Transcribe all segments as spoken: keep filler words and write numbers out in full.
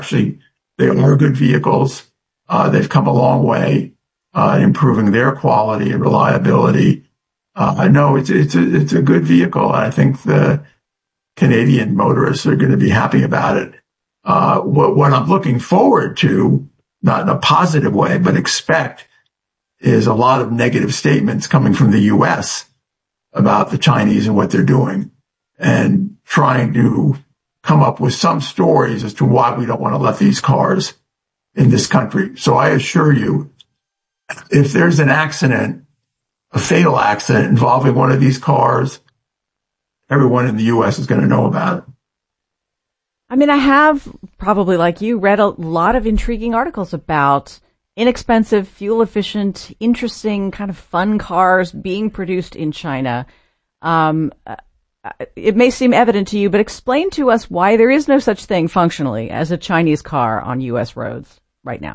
actually, they are good vehicles. Uh, they've come a long way, uh, improving their quality and reliability. Uh, I know it's, it's a, it's a good vehicle. I think the Canadian motorists are going to be happy about it. Uh, what, what I'm looking forward to, not in a positive way, but expect is a lot of negative statements coming from the U S about the Chinese and what they're doing, and trying to come up with some stories as to why we don't want to let these cars in this country. So I assure you, if there's an accident, a fatal accident involving one of these cars, everyone in the U S is going to know about it. I mean, I have, probably like you, read a lot of intriguing articles about inexpensive, fuel-efficient, interesting, kind of fun cars being produced in China. Um, it may seem evident to you, but explain to us why there is no such thing functionally as a Chinese car on U S roads right now.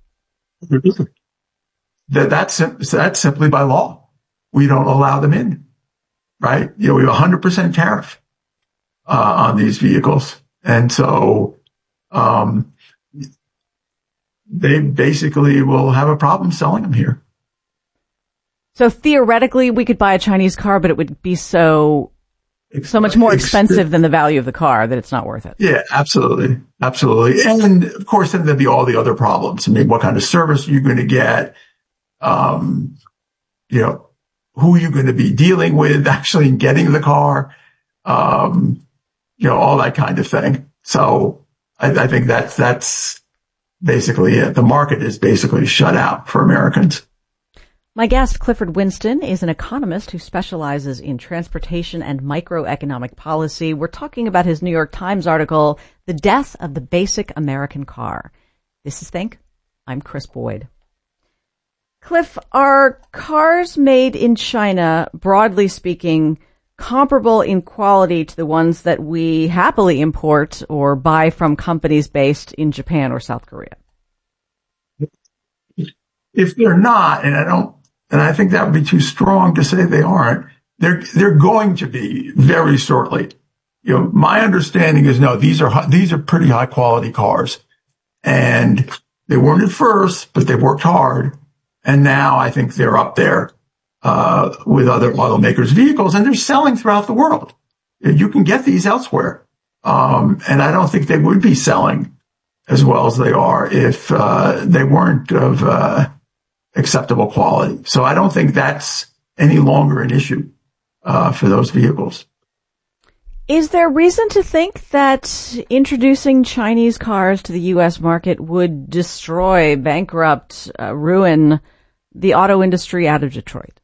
That, that's, that's simply by law. We don't allow them in, right? You know, we have a one hundred percent tariff uh, on these vehicles. And so um, they basically will have a problem selling them here. So theoretically, we could buy a Chinese car, but it would be so so much more expensive than the value of the car that it's not worth it. Yeah, absolutely. Absolutely. And of course, then there'd be all the other problems. I mean, what kind of service are you going to get? Um, you know, who are you going to be dealing with actually in getting the car? Um, you know, all that kind of thing. So I, I think that's, that's basically it. The market is basically shut out for Americans. My guest, Clifford Winston, is an economist who specializes in transportation and microeconomic policy. We're talking about his New York Times article, The Death of the Basic American Car. This is Think. I'm Chris Boyd. Cliff, are cars made in China, broadly speaking, comparable in quality to the ones that we happily import or buy from companies based in Japan or South Korea? If they're not, and I don't, and I think that would be too strong to say they aren't, they're, they're going to be very shortly. You know, my understanding is no, these are, these are pretty high quality cars, and they weren't at first, but they worked hard. And now I think they're up there, uh, with other automakers' vehicles, and they're selling throughout the world. You can get these elsewhere. Um, and I don't think they would be selling as well as they are if, uh, they weren't of, uh, acceptable quality. So I don't think that's any longer an issue, uh, for those vehicles. Is there reason to think that introducing Chinese cars to the U S market would destroy, bankrupt, uh, ruin the auto industry out of Detroit?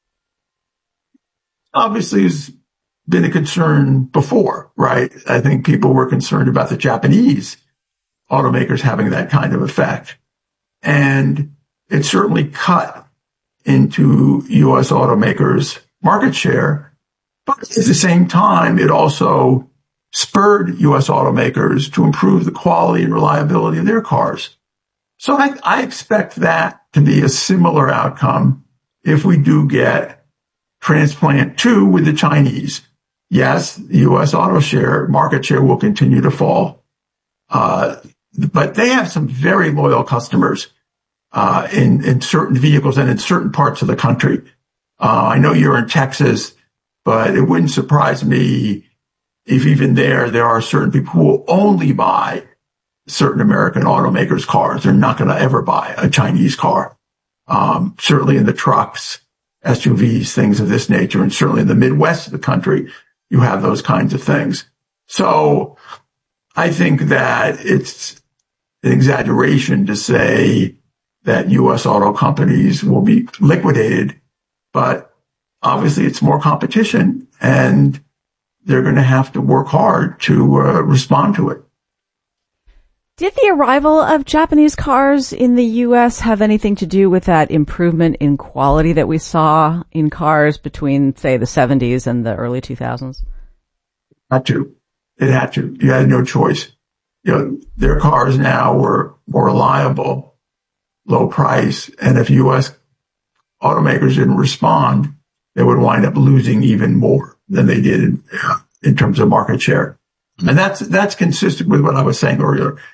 Obviously, it's been a concern before, right? I think people were concerned about the Japanese automakers having that kind of effect. And it certainly cut into U S automakers' market share. But at the same time, it also spurred U S automakers to improve the quality and reliability of their cars. So I, I expect that to be a similar outcome if we do get transplant two with the Chinese. Yes, the U S auto share, market share will continue to fall. Uh, but they have some very loyal customers, uh, in, in certain vehicles and in certain parts of the country. Uh, I know you're in Texas, but it wouldn't surprise me if even there, there are certain people who will only buy certain American automakers' cars. They're not going to ever buy a Chinese car. Um, certainly in the trucks, S U Vs, things of this nature, and certainly in the Midwest of the country, you have those kinds of things. So I think that it's an exaggeration to say that U S auto companies will be liquidated, but obviously it's more competition and they're going to have to work hard to uh, respond to it. Did the arrival of Japanese cars in the U S have anything to do with that improvement in quality that we saw in cars between, say, the seventies and the early two thousands? Had to. It had to. You had no choice. You know, their cars now were more reliable, low price, and if U S automakers didn't respond, they would wind up losing even more than they did in, in terms of market share. And that's, that's consistent with what I was saying earlier.